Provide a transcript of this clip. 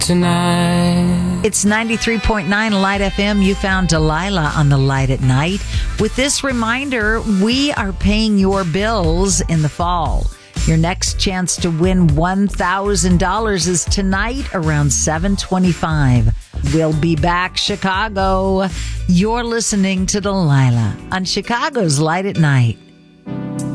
tonight. It's 93.9 Light FM. You found Delilah on the Light at Night. With this reminder, we are paying your bills in the fall. Your next chance to win $1,000 is tonight around 7:25. We'll be back, Chicago. You're listening to Delilah on Chicago's Light at Night.